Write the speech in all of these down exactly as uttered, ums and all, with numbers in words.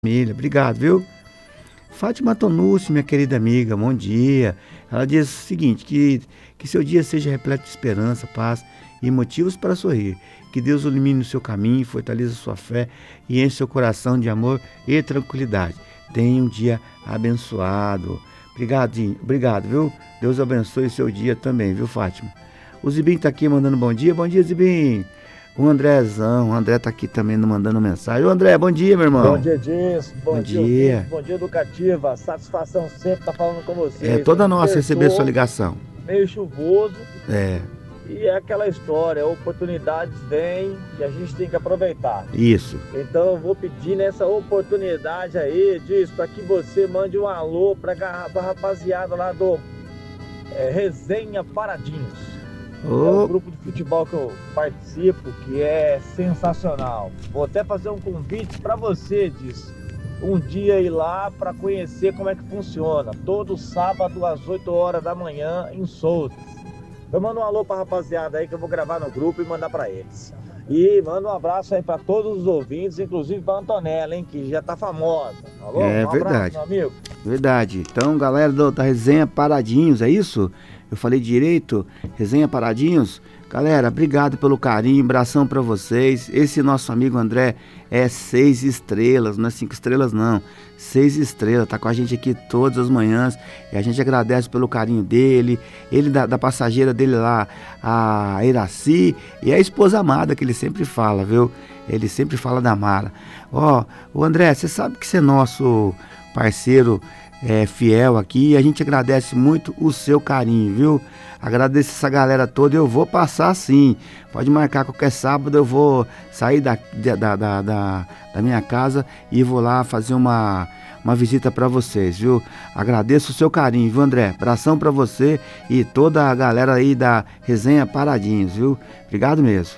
família. Obrigado, viu? Fátima Tonucci, minha querida amiga, bom dia. Ela diz o seguinte, que, que seu dia seja repleto de esperança, paz e motivos para sorrir. Que Deus ilumine o seu caminho, fortaleça a sua fé e enche seu coração de amor e tranquilidade. Tenha um dia abençoado. Obrigado, obrigado, viu? Deus abençoe seu dia também, viu, Fátima? O Zibim tá aqui mandando bom dia. Bom dia, Zibim. O Andrézão, o André tá aqui também mandando mensagem. Ô André, bom dia, meu irmão. Bom dia, Dias. Bom, bom dia, dia. Ouvintes, bom dia, Educativa. Satisfação sempre estar falando com vocês. É toda nossa receber sua ligação. Meio chuvoso. É. E é aquela história, oportunidades vêm e a gente tem que aproveitar. Isso. Então eu vou pedir nessa oportunidade aí, Dias, para que você mande um alô para a rapaziada lá do é, Resenha Paradinhos. Oh. É um grupo de futebol que eu participo, que é sensacional. Vou até fazer um convite para você, diz, um dia ir lá para conhecer como é que funciona. Todo sábado às oito horas da manhã em Souza. Eu mando um alô para a rapaziada aí que eu vou gravar no grupo e mandar para eles. E mando um abraço aí para todos os ouvintes, inclusive para Antonella, hein, que já tá famosa. Alô? É um verdade. Abraço, meu amigo. Verdade. Então, galera do, da Resenha Paradinhos, é isso? Eu falei direito? Resenha Paradinhos? Galera, obrigado pelo carinho, abração pra vocês. Esse nosso amigo André é seis estrelas, não é cinco estrelas não, seis estrelas, tá com a gente aqui todas as manhãs e a gente agradece pelo carinho dele, ele da, da passageira dele lá, a Iraci, e a esposa amada que ele sempre fala, viu? Ele sempre fala da Mara. Ó, o André, você sabe que você é nosso parceiro É, fiel aqui, e a gente agradece muito o seu carinho, viu? Agradeço essa galera toda, eu vou passar sim, pode marcar qualquer sábado, eu vou sair da, da, da, da, da minha casa e vou lá fazer uma, uma visita para vocês, viu? Agradeço o seu carinho, viu, André? Abração para você e toda a galera aí da Resenha Paradinhos, viu? Obrigado mesmo.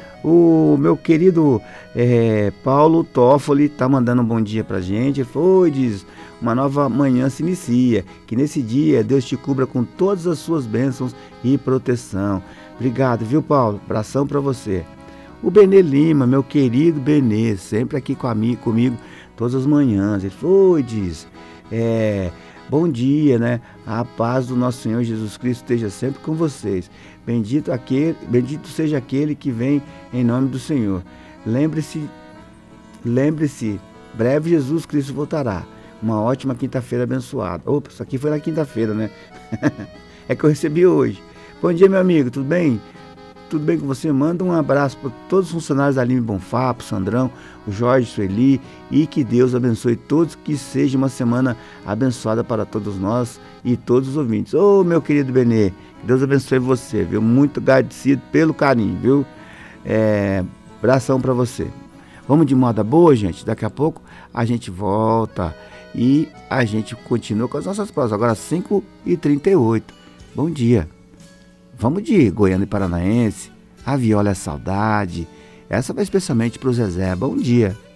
O meu querido é, Paulo Toffoli tá mandando um bom dia pra gente. Ele falou, diz, uma nova manhã se inicia, que nesse dia Deus te cubra com todas as suas bênçãos e proteção. Obrigado, viu, Paulo? Abração pra você. O Benê Lima, meu querido Benê, sempre aqui comigo, comigo todas as manhãs. Ele falou, diz, é... bom dia, né? A paz do nosso Senhor Jesus Cristo esteja sempre com vocês. Bendito, aquele, bendito seja aquele que vem em nome do Senhor. Lembre-se, lembre-se, breve Jesus Cristo voltará. Uma ótima quinta-feira abençoada. Opa, isso aqui foi na quinta-feira, né? É que eu recebi hoje. Bom dia, meu amigo, tudo bem? Tudo bem com você? Manda um abraço para todos os funcionários da Lime Bonfá, pro Sandrão, o Jorge, Sueli, e que Deus abençoe todos, que seja uma semana abençoada para todos nós e todos os ouvintes. Ô, meu querido Benê, que Deus abençoe você, viu? Muito agradecido pelo carinho, viu? É, abração para você. Vamos de moda boa, gente? Daqui a pouco a gente volta e a gente continua com as nossas provas. Agora cinco e trinta e oito. Bom dia. Vamos de Goiânia e Paranaense, A Viola é Saudade. Essa vai especialmente para o Zezé. Bom dia.